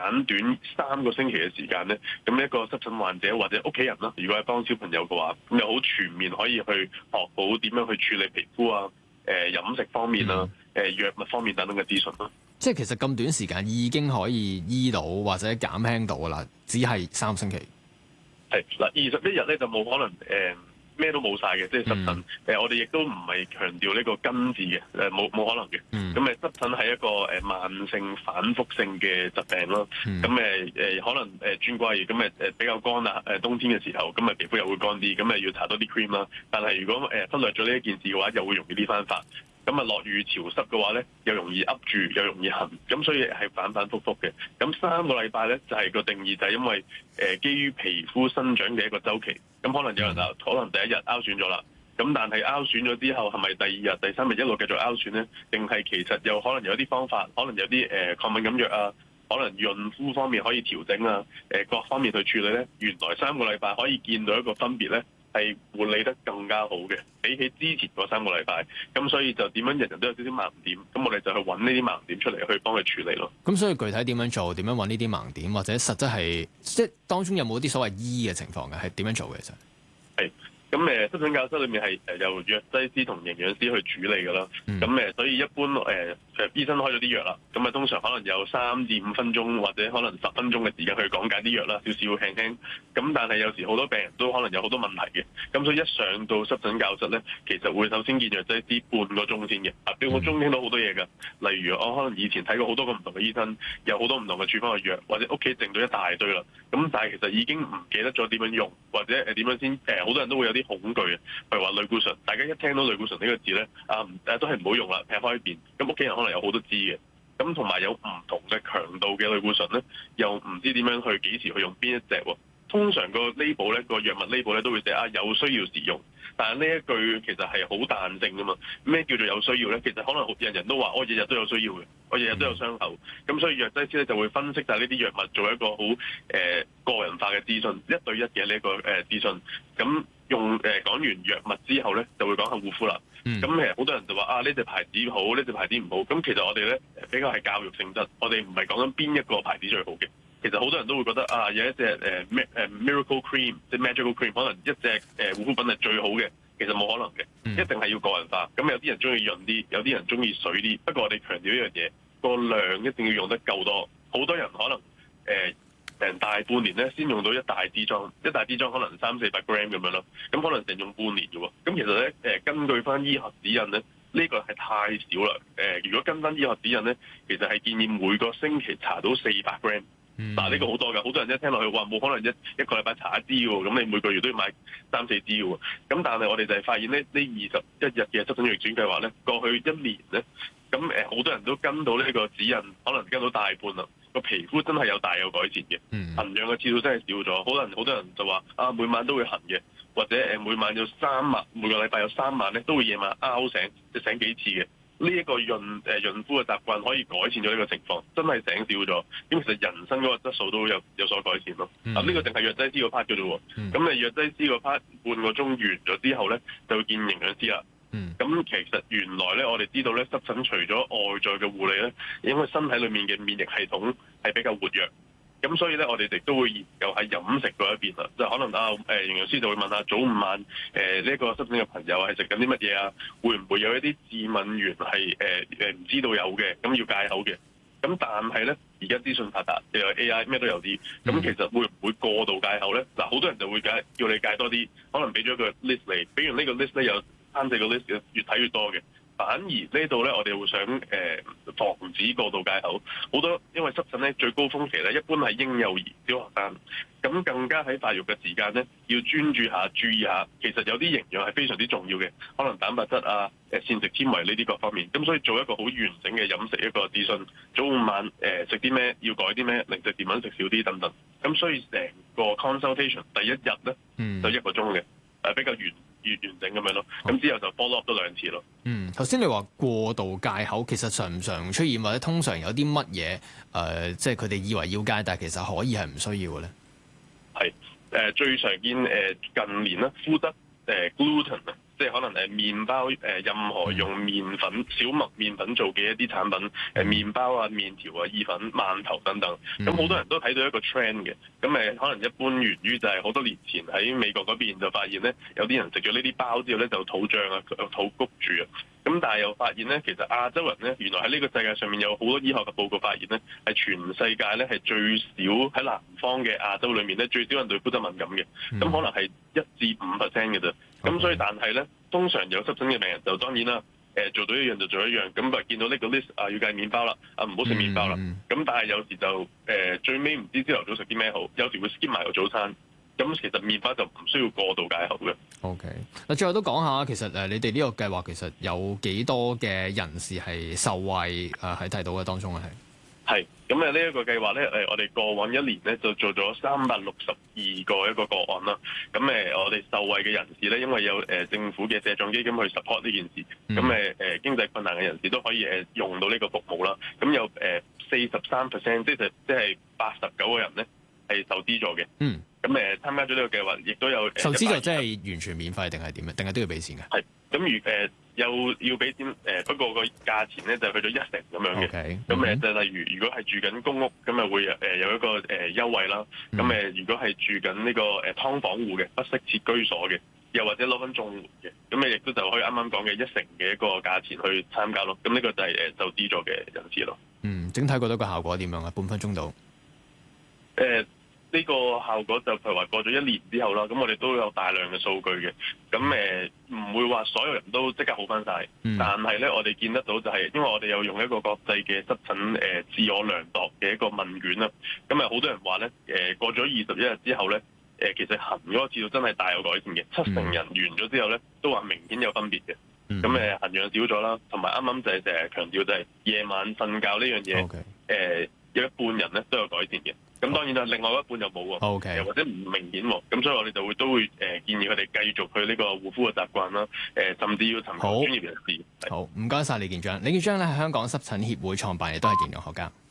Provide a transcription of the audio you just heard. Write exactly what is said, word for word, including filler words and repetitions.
簡短三個星期嘅時間咧，咁一個濕疹患者或者屋企人啦，如果係幫小朋友嘅話，咁又好全面可以去學好點樣去處理皮膚啊、誒、呃、飲食方面啊、誒、呃、藥物方面等等嘅資訊咯。 即係其實咁短時間已經可以醫到或者減輕到噶啦，只係三個星期。係嗱，二十一日咧就冇可能誒咩、呃、都冇晒嘅，即係濕疹。誒、嗯，我哋亦都唔係強調呢個根治嘅，誒冇冇可能嘅。咁誒、嗯、濕疹係一個誒慢性反覆性嘅疾病咯。咁誒誒可能誒轉季，咁誒誒比較乾啦，誒冬天嘅時候，咁誒皮膚又會乾啲，咁誒要搽多啲 cream 啦。但係如果誒忽略咗呢一件事嘅話，又會容易啲翻發。咁啊落雨潮濕嘅話咧，又容易噏住，又容易痕，咁所以係反反覆覆嘅。咁三個禮拜咧就係、是、個定義，就係因為誒、呃、基於皮膚生長嘅一個周期。咁可能有人話，可能第一日拗損咗啦，咁但係拗損咗之後，係咪第二日、第三日一路繼續拗損咧？定係其實有可能有啲方法，可能有啲誒、呃、抗敏感藥啊，可能潤膚方面可以調整啊，誒、呃、各方面去處理咧。原來三個禮拜可以見到一個分別咧。係護理得更加好嘅，比起之前嗰三個禮拜，咁所以就點樣人人都有少少盲點，咁我哋就去揾呢啲盲點出嚟，去幫佢處理咯。 咁所以具體點樣做？點樣揾呢啲盲點？或者實質係即係當中有冇啲所謂醫嘅情況嘅？係點樣做嘅？其實係。 咁誒濕疹教室裏面係誒由藥劑師同營養師去處理㗎啦。咁誒、嗯、所以一般誒誒、呃、醫生開咗啲藥啦，咁啊通常可能有三至五分鐘或者可能十分鐘嘅時間去講解啲藥啦，少少輕輕。咁但係有時好多病人都可能有好多問題嘅，咁所以一上到濕疹教室咧，其實會首先見藥劑師半個鐘先嘅。啊，半個鐘聽到好多嘢㗎，例如我可能以前睇過好多個唔同嘅醫生，有好多唔同嘅處方嘅藥，或者屋企剩到一大堆啦。咁但係其實已經唔記得咗點樣用，或者誒點樣先誒，好多人都會有啲恐懼嘅，譬如話類固醇，大家一聽到類固醇呢個字咧，啊誒都係唔好用啦，劈開一邊。咁屋企人可能有好多知嘅，咁同埋有唔同嘅強度嘅類固醇咧，又唔知點樣去幾時去用邊一隻喎。通常個 label 咧，個藥物 label 咧都會寫啊有需要時用，但係呢一句其實係好彈性噶嘛。咩叫做有需要咧？其實可能人人都話我日日都有需要嘅，我日日都有傷口，咁所以藥劑師咧就會分析晒呢啲藥物，做一個好誒、呃、個人化嘅諮詢，一對一嘅呢一個誒諮詢。咁用誒講、呃、完藥物之後咧，就會講下護膚啦。咁其實好多人就話啊呢隻牌子好，呢隻牌子唔好。咁其實我哋咧比較係教育性質，我哋唔係講緊邊一個牌子最好嘅。其實好多人都會覺得啊，有一隻誒咩誒 Miracle Cream 即係 Magical Cream，可能一隻誒、呃、護膚品係最好嘅，其實冇可能嘅，嗯、一定係要個人化。咁有啲人中意潤啲，有啲人中意水啲。不過我哋強調一樣嘢，個量一定要用得夠多。好多人可能誒成、呃、大半年咧先用到一大支裝，一大支裝可能三四百 gram 咁樣咯。咁可能成用半年嘅喎。咁其實咧誒、呃、根據翻醫學指引咧，呢、呢個係太少啦。誒、呃、如果跟翻醫學指引咧，其實係建議每個星期搽到四百 gram。嗱，呢個好多㗎，好多人一聽落去話冇可能一一個禮拜搽一支喎，咁你每個月都要買三四支喎。咁但係我哋就係發現呢，呢二十一日嘅濕疹逆轉計劃咧，過去一年咧，咁誒好多人都跟到呢個指引，可能跟到大半啦，個皮膚真係有大有改善嘅，痕癢嘅次數真係少咗。好多人好多人就話啊，每晚都會痕嘅，或者誒每晚有三晚，每個禮拜有三晚咧都會夜晚拗醒，即醒幾次嘅。呢一個潤誒潤膚嘅習慣可以改善咗呢個情況，真係醒少咗。咁其實人生嗰個質素都有有所改善咯。啊、嗯，呢個淨係藥劑師個 part 嘅啫喎。咁、嗯、你藥劑師個 part 半個鐘完咗之後咧，就會見營養師啦。咁、嗯、其實原來咧，我哋知道咧，濕疹除咗外在嘅護理咧，因為身體裡面嘅免疫系統係比較活躍。咁所以咧，我哋亦都會研究喺飲食嗰一邊啦，就可能啊誒營養師就會問下早午晚誒呢、呃這個濕疹嘅朋友係食緊啲乜嘢啊？會唔會有一啲致敏源係誒誒唔知道有嘅，咁要戒口嘅？咁但係咧，而家資訊發達，又有 A I 咩都有啲，咁其實會唔會過度戒口咧？嗱，好多人就會戒叫你戒多啲，可能俾咗個 list 嚟，俾完呢個 list 咧有三四個 list 越睇越多嘅。反而呢度咧，我哋會想誒、呃、防止過度戒口。好多因為濕疹咧最高峰期咧，一般係嬰幼兒小學生，咁更加喺發育嘅時間咧，要專注下、注意下。其實有啲營養係非常之重要嘅，可能蛋白質啊、誒膳食纖維呢啲各方面。咁所以做一個好完整嘅飲食一個諮詢，早午晚誒食啲咩，要改啲咩，零食澱粉食少啲等等。咁所以成個 consultation 第一日咧就一個鐘嘅，誒比較完越完整咁樣咯。咁之後就 follow up 多兩次咯。 嗯，頭先你話過度戒口，其實常唔常出現，或者通常有啲乜嘢誒，即係佢哋以為要戒，但係其實可以係唔需要嘅咧？係誒、呃、最常見誒、呃、近年啦，麩質誒 gluten 啊，即即係可能誒麵包誒、呃、任何用麵粉、小麥麵粉做嘅一啲產品，誒、呃、麵包啊、麵條啊、意粉、饅頭等等。咁好多人都睇到一個 trend 嘅，咁誒可能一般源於就係好多年前喺美國嗰邊就發現咧，有啲人食咗呢啲包之後咧就肚脹啊、肚谷住啊。咁但係又發現咧，其實亞洲人咧，原來喺呢個世界上面有好多醫學嘅報告發現咧，係全世界咧係最少喺南方嘅亞洲裏面咧，最少人對膚質敏感嘅。咁可能係一至五 percent 嘅啫。咁所以但係咧，通常有濕疹嘅病人就當然啦，誒做到一樣就做一樣。咁啊見到呢個 list 啊要戒麵包啦，啊唔好食麵包啦。咁、嗯、但係有時就誒、呃、最尾唔知朝頭早食啲咩好，有時會 skip 埋個早餐。咁其實麵包就唔需要過度戒口嘅。OK， 嗱，最後都講下，其實誒你哋呢個計劃其實有幾多嘅人士係受惠誒喺睇到嘅當中咧？係係咁誒呢一個計劃咧誒，我哋過往一年咧就做咗三百六十二個一個個案啦。咁誒我哋受惠嘅人士咧，因為有誒政府嘅社創基金去 support 呢件事，咁誒誒經濟困難嘅人士都可以誒用到呢個服務啦。咁有誒四十三 percent，即係即係八十九個人咧係受資助嘅。嗯。咁誒參加咗呢個計劃，亦都有受資助，即係完全免費定係點樣？定係都要俾錢嘅？ 係咁，如誒又要俾錢誒，不過個價錢咧就去到一成咁樣嘅。咁誒就例如，如果係住緊公屋，咁啊會誒有一個誒優惠啦。咁誒、嗯、如果係住緊呢個誒劏房戶嘅，不適切居所嘅，又或者攞緊綜援嘅，咁誒亦都就可以啱啱講嘅一成嘅一個價錢去參加咯。咁呢個就係誒受資助嘅人士咯。 嗯，整體覺得個效果點樣啊？半分鐘到。誒、 呃。呢個效果就譬如話過咗一年之後啦，咁我哋都有大量嘅數據嘅，咁誒唔會話所有人都即刻好翻晒。嗯、但係咧我哋見得到就係、是，因為我哋有用一個國際嘅濕疹誒自我量度嘅一個問卷啦，咁誒好多人話咧誒過咗二十一日之後咧誒其實痕嗰個次數真係大有改善嘅，七成人完咗之後咧都話明顯有分別嘅，咁誒痕癢少咗啦，同埋啱啱就係成日強調就係夜晚瞓覺呢樣嘢，誒 Okay. 呃、有一半人咧都有改善嘅。咁當然啦，另外一半就冇喎，Okay. 或者唔明顯喎，咁所以我哋就會都會誒建議佢哋繼續去呢個護膚嘅習慣啦，誒甚至要尋求專業人士。 好，唔該晒李建璋。李建璋咧係香港濕疹協會創辦，亦都係營養學家。